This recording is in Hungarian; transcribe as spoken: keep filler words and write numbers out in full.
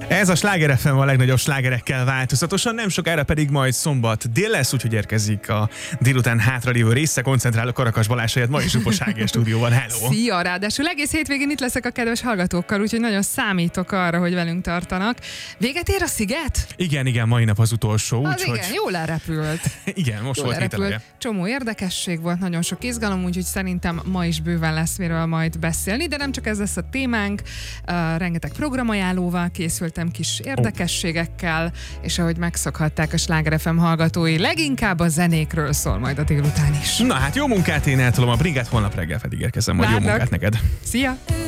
Ez a Sláger ef em a legnagyobb slágerekkel változatosan, nem sokára pedig majd szombat dél lesz, úgyhogy érkezik a délután hátralévő része. Koncentrálok Karakas Balázs helyett, ma is Zsupos Ági stúdióban. Hello! Szia! Ráadásul egész hétvégén itt leszek a kedves hallgatókkal, úgyhogy nagyon számítok arra, hogy velünk tartanak. Véget ér a sziget? Igen, igen, mai nap az utolsó. Az úgyhogy... igen, jól elrepült. Igen, most jól volt hételeje. Csomó érdekesség volt, nagyon sok izgalom, úgyhogy szerintem ma is bőven lesz miről majd beszélni, de nem csak ez lesz a témánk, uh, rengeteg programajánlóval készültem, kis érdekességekkel, és ahogy megszokhatták a Sláger ef em hallgatói, leginkább a zenékről szól majd a délután is. Na hát jó munkát, én eltolom a brigát, holnap reggel pedig érkezem, majd jó Várlak. munkát neked. Szia!